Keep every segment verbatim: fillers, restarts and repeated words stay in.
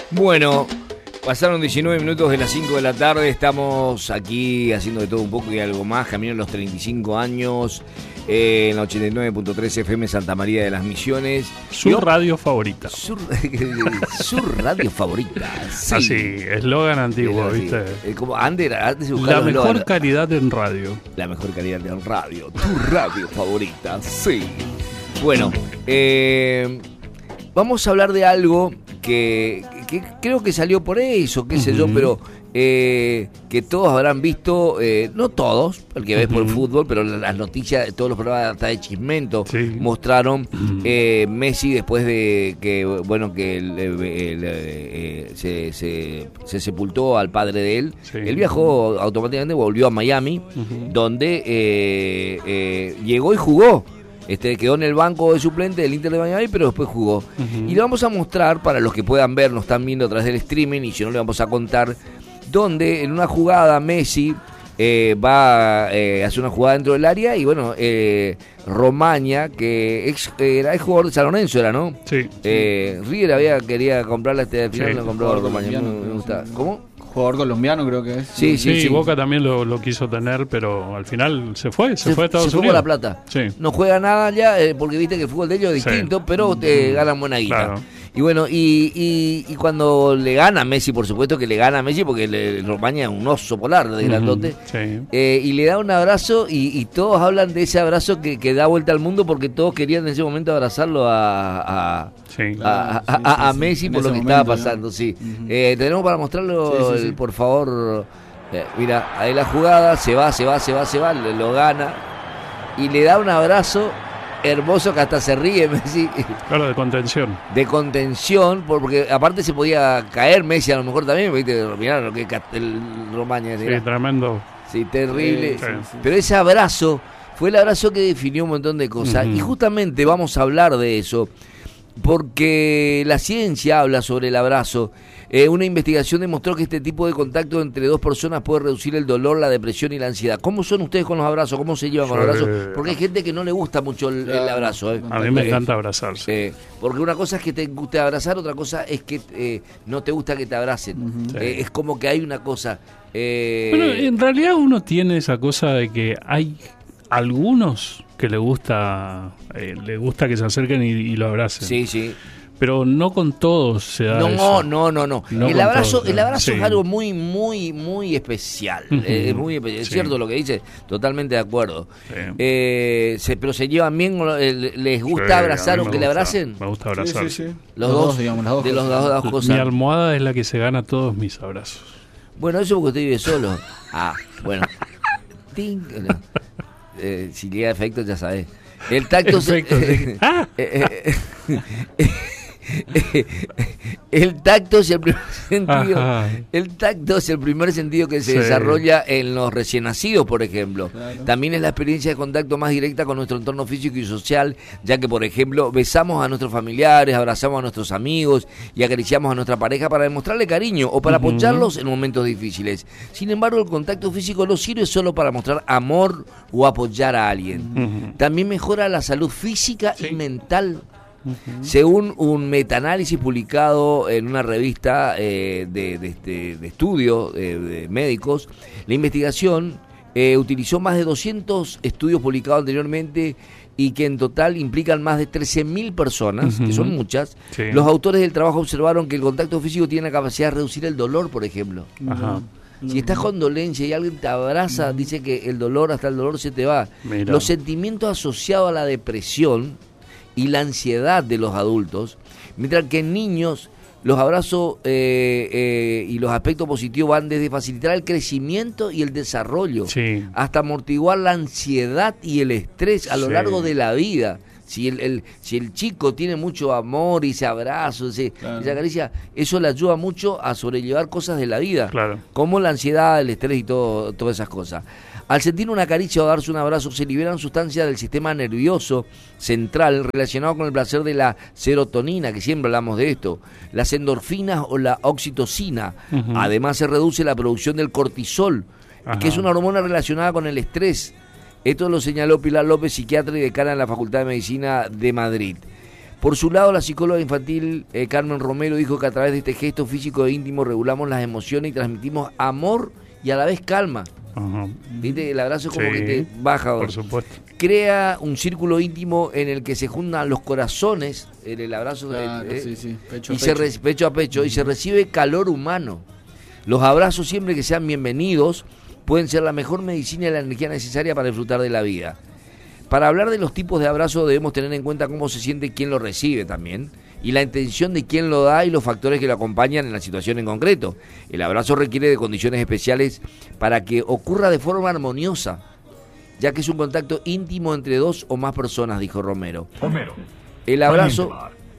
Bueno, pasaron diecinueve minutos de las cinco de la tarde, estamos aquí haciendo de todo un poco y algo más, camino a los treinta y cinco años, eh, en la ochenta y nueve punto tres F M Santa María de las Misiones. Su Yo, radio favorita. Su, su radio favorita, sí. Así, eslogan antiguo, así, ¿viste? Eh, como antes, antes La mejor eslogan. calidad en radio. La mejor calidad en radio, tu radio favorita, sí. Bueno, eh, vamos a hablar de algo que, que creo que salió por eso, qué uh-huh. sé yo, pero eh, que todos habrán visto, eh, no todos, porque uh-huh. ves por el fútbol, pero las noticias, todos los programas hasta de Chismento sí. mostraron uh-huh. eh, Messi después de que, bueno, que el, el, el, el, se, se, se sepultó al padre de él. Sí. Él viajó automáticamente, volvió a Miami, uh-huh. donde eh, eh, llegó y jugó. Este, quedó en el banco de suplente del Inter de Miami, pero después jugó. Uh-huh. Y le vamos a mostrar, para los que puedan ver, nos están viendo a través del streaming, y si no le vamos a contar, donde en una jugada Messi eh, va a eh, hacer una jugada dentro del área, y bueno, eh, Romaña, que ex, era el jugador de San Lorenzo, era, ¿no? Sí. Eh, River había, quería comprarla, este, al final sí, no compró a Romaña, me, me gusta. ¿Cómo? Jugador colombiano creo que es. Sí, sí, sí, sí. Boca también lo, lo quiso tener, pero al final se fue, se, se fue a Estados se Unidos. Se fue por La Plata. Sí. No juega nada ya, eh, porque viste que el fútbol de ellos es distinto, sí. pero te ganan buena guita. Claro. Y bueno, y, y, y cuando le gana a Messi, por supuesto que le gana a Messi, porque le, Romaña es un oso polar de grandote, uh-huh. sí. eh, y le da un abrazo, y, y todos hablan de ese abrazo que, que da vuelta al mundo, porque todos querían en ese momento abrazarlo a, a, sí. a, a, a, a, a Messi sí, por lo que momento, estaba pasando. ¿no? sí. Uh-huh. eh, tenemos para mostrarlo, sí, sí, sí. por favor. Eh, mira, ahí la jugada, se va, se va, se va, se va, le, lo gana, y le da un abrazo hermoso que hasta se ríe Messi. Claro, de contención. De contención, porque aparte se podía caer Messi a lo mejor también, ¿viste? Mirá lo que el Romaña. Sí, tremendo. Sí, terrible. Sí, sí, sí. Pero ese abrazo fue el abrazo que definió un montón de cosas. Uh-huh. Y justamente vamos a hablar de eso, porque la ciencia habla sobre el abrazo. Eh, una investigación demostró que este tipo de contacto entre dos personas puede reducir el dolor, la depresión y la ansiedad. ¿Cómo son ustedes con los abrazos? ¿Cómo se llevan sí. con los abrazos? Porque hay gente que no le gusta mucho el, el abrazo. ¿eh? A mí me encanta abrazarse. Eh, porque una cosa es que te guste abrazar, otra cosa es que eh, no te gusta que te abracen. Uh-huh. Eh, sí. Es como que hay una cosa... Eh... Bueno, en realidad uno tiene esa cosa de que hay algunos que le gusta, eh, le gusta que se acerquen y, y lo abracen. Sí, sí. Pero no con todos se da no, eso. No, no, no, no. El abrazo, todos, el abrazo sí. es algo muy, muy, muy especial. Uh-huh. Es muy especial. Es sí. cierto lo que dice, totalmente de acuerdo. Sí. Eh, se, pero se llevan bien, ¿les gusta sí, abrazar o que gusta, le abracen? Me gusta abrazar. Sí, sí, sí. Los, los dos, dos, digamos, las dos de cosas. los dos, dos cosas. Mi almohada es la que se gana todos mis abrazos. Bueno, eso porque usted vive solo. Ah, bueno. Ting, no. eh, si llega efecto, ya sabes. El tacto efecto, se... sí. ah. eh, eh, eh, el tacto es el primer sentido Ajá. el tacto es el primer sentido que se sí. desarrolla en los recién nacidos, por ejemplo. Claro. También es la experiencia de contacto más directa con nuestro entorno físico y social, ya que, por ejemplo, besamos a nuestros familiares, abrazamos a nuestros amigos y acariciamos a nuestra pareja para demostrarle cariño o para uh-huh. apoyarlos en momentos difíciles. Sin embargo, el contacto físico no sirve solo para mostrar amor o apoyar a alguien. Uh-huh. También mejora la salud física sí. y mental. Uh-huh. Según un metaanálisis publicado en una revista eh, de, de, de, de estudio eh, de médicos, la investigación eh, utilizó más de doscientos estudios publicados anteriormente y que en total implican más de trece mil personas, uh-huh. que son muchas. Sí. Los autores del trabajo observaron que el contacto físico tiene la capacidad de reducir el dolor, por ejemplo. Ajá. Si estás con dolencia y alguien te abraza, dice que el dolor, hasta el dolor se te va. Mira. Los sentimientos asociados a la depresión y la ansiedad de los adultos, mientras que en niños los abrazos eh, eh, y los aspectos positivos van desde facilitar el crecimiento y el desarrollo, sí. hasta amortiguar la ansiedad y el estrés a lo sí. largo de la vida. Si el, el, si el chico tiene mucho amor y se abraza, se, claro. se acaricia, eso le ayuda mucho a sobrellevar cosas de la vida, claro. como la ansiedad, el estrés y todo, todas esas cosas. Al sentir una caricia o darse un abrazo, se liberan sustancias del sistema nervioso central relacionado con el placer de la serotonina, que siempre hablamos de esto, las endorfinas o la oxitocina. Uh-huh. Además, se reduce la producción del cortisol, Ajá. que es una hormona relacionada con el estrés. Esto lo señaló Pilar López, psiquiatra y decana en la Facultad de Medicina de Madrid. Por su lado, la psicóloga infantil eh, Carmen Romero dijo que a través de este gesto físico e íntimo regulamos las emociones y transmitimos amor y a la vez calma. Ajá. ¿Viste? El abrazo es como Sí, que te baja. por supuesto. Crea un círculo íntimo en el que se juntan los corazones, el, el abrazo Claro, eh, sí, sí, pecho y a se pecho. re- pecho a pecho, y se recibe calor humano. Los abrazos, siempre que sean bienvenidos, pueden ser la mejor medicina y la energía necesaria para disfrutar de la vida. Para hablar de los tipos de abrazo debemos tener en cuenta cómo se siente quien lo recibe también, y la intención de quien lo da y los factores que lo acompañan en la situación en concreto. El abrazo requiere de condiciones especiales para que ocurra de forma armoniosa, ya que es un contacto íntimo entre dos o más personas, dijo Romero. Romero. El abrazo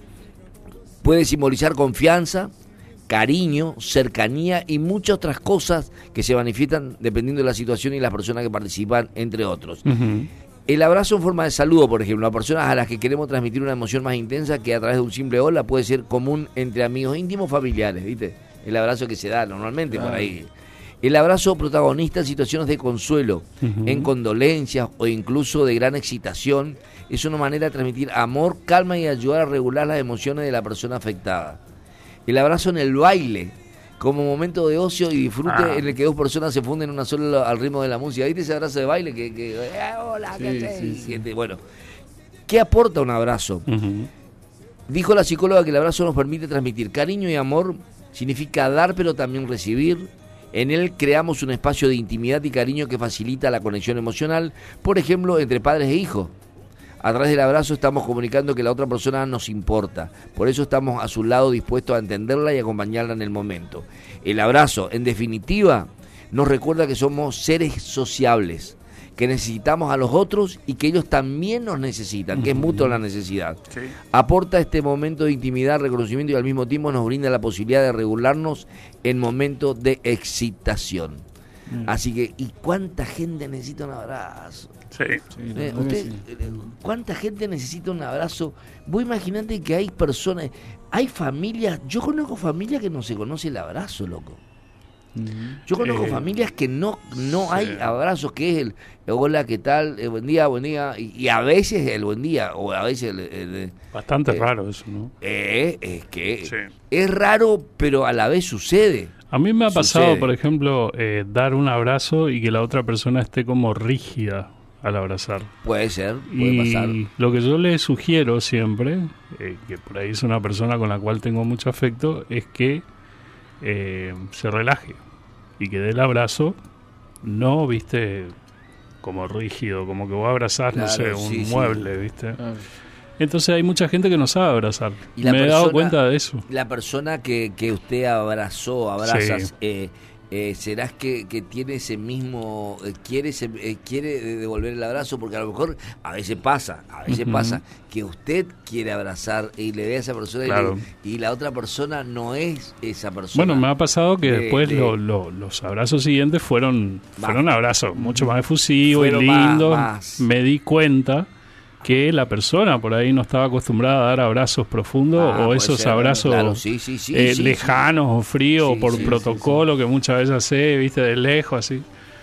puede simbolizar confianza, cariño, cercanía y muchas otras cosas que se manifiestan dependiendo de la situación y las personas que participan, entre otros. Uh-huh. El abrazo en forma de saludo, por ejemplo, a personas a las que queremos transmitir una emoción más intensa que a través de un simple hola puede ser común entre amigos íntimos, familiares, ¿viste? El abrazo que se da normalmente claro. por ahí. El abrazo protagonista en situaciones de consuelo, uh-huh. en condolencias o incluso de gran excitación, es una manera de transmitir amor, calma y ayudar a regular las emociones de la persona afectada. El abrazo en el baile, como momento de ocio y disfrute ah. en el que dos personas se funden una sola al ritmo de la música. ¿Viste ese abrazo de baile? Que, que eh, hola, sí, ¿qué haces? sí, sí. Bueno, ¿qué aporta un abrazo? Uh-huh. Dijo la psicóloga que el abrazo nos permite transmitir cariño y amor, significa dar pero también recibir. En él creamos un espacio de intimidad y cariño que facilita la conexión emocional, por ejemplo, entre padres e hijos. A través del abrazo estamos comunicando que la otra persona nos importa. Por eso estamos a su lado dispuestos a entenderla y acompañarla en el momento. El abrazo, en definitiva, nos recuerda que somos seres sociables, que necesitamos a los otros y que ellos también nos necesitan, que es mutua la necesidad. Sí. Aporta este momento de intimidad, reconocimiento y al mismo tiempo nos brinda la posibilidad de regularnos en momentos de excitación. Mm. Así que, ¿y cuánta gente necesita un abrazo? Sí. Sí, Eh, la usted, sí. eh, ¿Cuánta gente necesita un abrazo? Vos imaginate que hay personas, hay familias, yo conozco familias que no se conoce el abrazo, loco. Uh-huh. Yo conozco Eh, familias que no no sí. hay abrazos, que es el eh, hola, ¿qué tal? Eh, buen día, buen día. Y, y a veces el buen día, o a veces el... el- el- Bastante eh, raro eso, ¿no? eh, es que Sí. es raro, pero a la vez sucede. A mí me ha pasado, Sucede. por ejemplo, eh, dar un abrazo y que la otra persona esté como rígida al abrazar. Puede ser, puede Y pasar. lo que yo le sugiero siempre, eh, que por ahí es una persona con la cual tengo mucho afecto, es que eh, se relaje y que dé el abrazo, no, viste, como rígido, como que vos abrazás, no sé, Claro, un sí, sí. mueble, viste. Ah, Entonces hay mucha gente que no sabe abrazar. Y la Me he dado persona- cuenta de eso. La persona que, que usted abrazó, abrazas, Sí. eh, eh, ¿serás que, que tiene ese mismo, eh, quiere ese, eh, quiere devolver el abrazo? Porque a lo mejor a veces pasa, a veces Ujú. pasa que usted quiere abrazar y le ve a esa persona y, Claro. le- y la otra persona no es esa persona. Bueno, me ha pasado que de- después de- lo- lo- los abrazos siguientes fueron, Va. fueron abrazos mucho más efusivos y Fueron más- lindos. más. Me di cuenta que la persona por ahí no estaba acostumbrada a dar abrazos profundos Ah, o puede esos ser, abrazos claro, sí, sí, sí, eh, sí, lejanos o fríos Sí, por sí, protocolo que muchas veces hace, viste, de lejos así.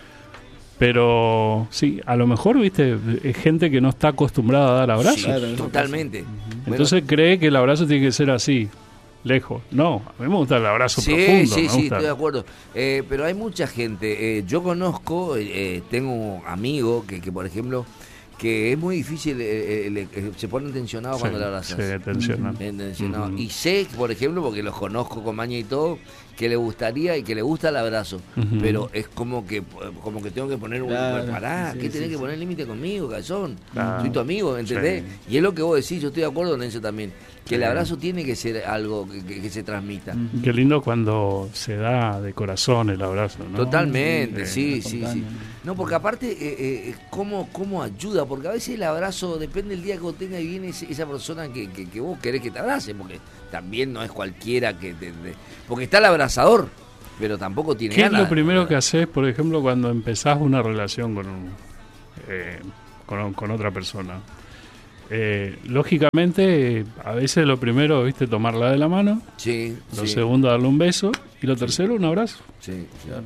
Pero sí, a lo mejor, viste, es gente que no está acostumbrada a dar abrazos. Sí, Claro, eso totalmente. Bueno, Entonces cree que el abrazo tiene que ser así, lejos. No, a mí me gusta el abrazo sí, profundo. sí, me sí, gusta. estoy de acuerdo. Eh, pero hay mucha gente. Eh, yo conozco, eh, tengo amigos que, que, por ejemplo, que es muy difícil, eh, eh, eh, se ponen tensionados Sí, cuando le abrazas. se tensionan. Eh, tensionados. Ujú. Y sé, por ejemplo, porque los conozco con maña y todo, que le gustaría y que le gusta el abrazo. Ujú. Pero es como que como que tengo que poner un... Claro, Pará, sí, ¿qué sí, tenés sí. que poner límite conmigo, calzón? Claro. Soy tu amigo, ¿entendés? Sí. Y es lo que vos decís, yo estoy de acuerdo en eso también. Que el Sí. abrazo tiene que ser algo que, que- que se transmita. Ujú. Qué lindo cuando se da de corazón el abrazo, ¿no? Totalmente, Eh, sí, sí, sí. espontáneo. No, porque aparte, eh, eh, ¿cómo, ¿cómo ayuda? Porque a veces el abrazo depende del día que vos tengas y viene ese- esa persona que, que, que vos querés que te abrace, porque también no es cualquiera que te... te- porque está el abrazador, pero tampoco tiene ¿Qué es ganas. lo primero que haces, por ejemplo, cuando empezás una relación con, un, eh, con, con otra persona? Eh, lógicamente, a veces lo primero, viste, tomarla de la mano, Sí, lo sí, segundo, darle un beso, y lo tercero, un abrazo. sí, sí. ¿Mm?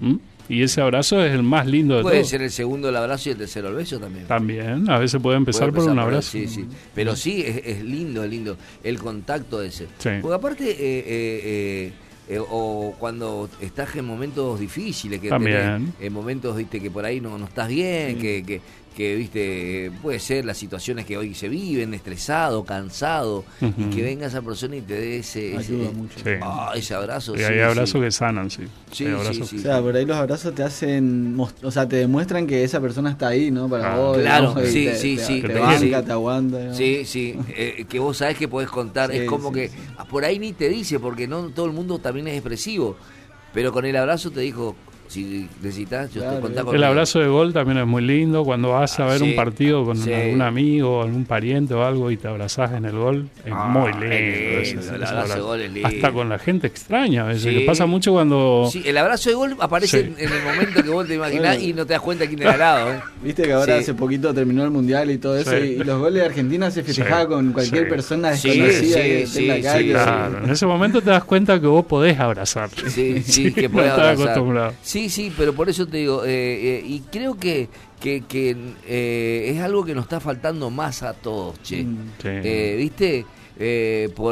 y ese abrazo es el más lindo de todos. Puede ser el segundo el abrazo y el tercero el beso también. También, a veces puede empezar, Puede por un por abrazo. Sí, sí. Pero sí, es, es lindo, es lindo el contacto ese. Sí. Porque aparte, eh, eh, eh, eh, o cuando estás en momentos difíciles, que También. tenés, en momentos, viste, que por ahí no, no estás bien, Sí. que, que, que, viste, puede ser las situaciones que hoy se viven, estresado, cansado, Ujú. y que venga esa persona y te dé ese, ese, Ayuda mucho. Sí. ah, ese abrazo. Y sí, hay abrazos sí. que sanan, sí. Sí, Hay sí, abrazos sí. O sea, por ahí los abrazos te hacen, most- o sea, te demuestran que esa persona está ahí, ¿no? Para Ah, vos. claro, digamos, y sí, te, sí, te, sí, Te, te banca, quiere. te aguanta. digamos. Sí, sí, eh, que vos sabés que podés contar, Sí, es como sí, que sí. por ahí ni te dice, porque no todo el mundo también es expresivo, pero con el abrazo te dijo, si necesitas, yo Claro, te contá el conmigo. El abrazo de gol también es muy lindo. Cuando vas a ver Sí, un partido con sí. algún amigo, algún pariente o algo y te abrazás en el gol, es Ah, muy es lindo. lindo, ese- el ese abrazo abrazo. de gol es lindo. Hasta con la gente extraña a veces. Sí. Que pasa mucho cuando... Sí, el abrazo de gol aparece Sí. en, en el momento que vos te imaginás Bueno. y no te das cuenta quién era al lado. ¿eh? Viste que ahora Sí. hace poquito terminó el mundial y todo eso, Sí. y, y los goles de Argentina se festejaba Sí. con cualquier Sí. persona Sí, desconocida sí, que esté sí, en la sí, calle. Claro, en ese momento te das cuenta que vos podés abrazar. Sí, sí, que no podés estás abrazar. acostumbrado. Sí, sí, pero por eso te digo, eh, eh, y creo que, que, que eh, es algo que nos está faltando más a todos, che. Mm. Sí. Eh, ¿Viste? Eh, por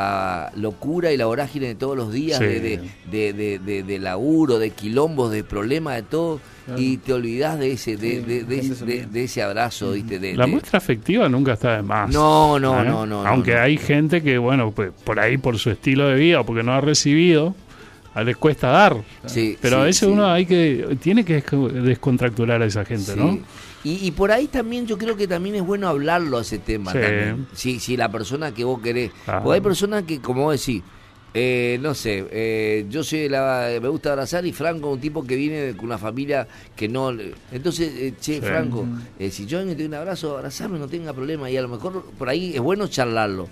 la locura y la vorágine de todos los días, Sí. de, de, de, de, de- de laburo, de quilombos, de problemas, de todo, Claro. y te olvidás de ese, de, Sí, de, de, la gente ese- se de- olvida. de ese abrazo, ¿viste? De, La de- muestra afectiva nunca está de más. No, no, ¿eh? no, no, no, Aunque no. hay gente que, bueno, pues por ahí por su estilo de vida o porque no ha recibido, a les cuesta dar. Sí, Pero sí, a veces sí. uno hay que tiene que desco- descontracturar a esa gente, Sí. ¿no? Y, y por ahí también yo creo que también es bueno hablarlo a ese tema Sí. también. Si, si la persona que vos querés. Claro. Porque hay personas que, como vos decís, eh, no sé, eh, yo soy de la, me gusta abrazar y Franco es un tipo que viene de una familia que no... le- Entonces, eh, che, Sí. Franco, eh, si yo te doy un abrazo, abrazame, no tenga problema. Y a lo mejor por ahí es bueno charlarlo.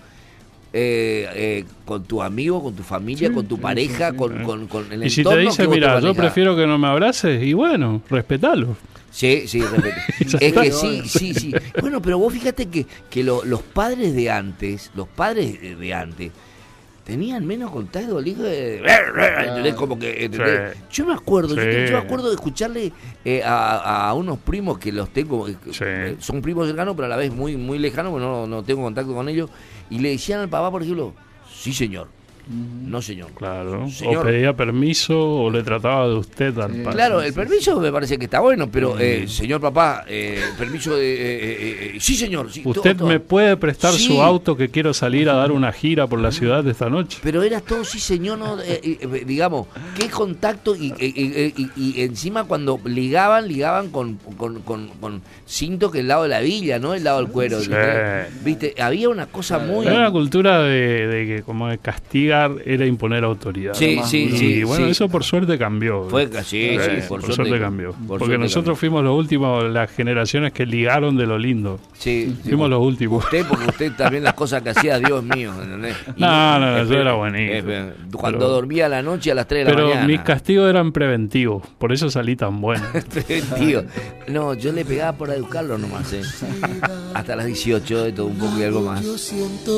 Eh, eh, con tu amigo, con tu familia, Sí, con tu sí, pareja, sí, sí. con, con, con el Y si te entorno dice, que vos te mira, yo manejás". prefiero que no me abraces, y bueno, respetalo. Sí, sí, repito. Ya Es que está. sí, sí, sí. Bueno, pero vos fíjate que, que lo- los padres de antes, los padres de, de antes, tenían menos contacto, el hijo de... ¿entendés? Como que, ¿entendés? Sí. Yo me acuerdo, yo, Sí. yo me acuerdo de escucharle eh, a, a unos primos que los tengo, eh, Sí. eh, son primos cercanos, pero a la vez muy, muy lejanos, porque no, no tengo contacto con ellos, y le decían al papá, por ejemplo, sí señor, no señor. Claro. Señor. O pedía permiso o le trataba de usted al Sí. padre. Claro, el permiso me parece que está bueno, pero, Mm. eh, señor papá, eh, permiso de... eh, eh, eh, sí, señor. Sí, Usted todo, todo. me puede prestar Sí. su auto que quiero salir a dar una gira por la ciudad esta noche. Pero era todo sí, señor, no, eh, eh, digamos, qué contacto y, y- y- y- y encima cuando ligaban, ligaban con, con, con, con cinto que el lado de la villa, no el lado del cuero. Sí. ¿Viste? ¿Viste? Había una cosa muy... Era una cultura de, de que como de castigar era imponer autoridad. Sí, más sí, duro. Y sí. bueno, sí. eso por suerte cambió. Fue, sí, sí, por, por, suerte, cambió. por Porque suerte nosotros cambió. fuimos los últimos, las generaciones que ligaron de lo lindo. Sí, sí, Fuimos los últimos. Usted, porque usted también las cosas que hacía, Dios mío, ¿entendés? Y- No, no, no, yo espere, era buenito. espere, Cuando Pero- dormía a la noche a las tres de la Pero mañana. mis castigos eran preventivos, por eso salí tan bueno. Tío, no, yo le pegaba por educarlo nomás, ¿eh? Hasta las dieciocho, de todo un poco y algo más. Yo siento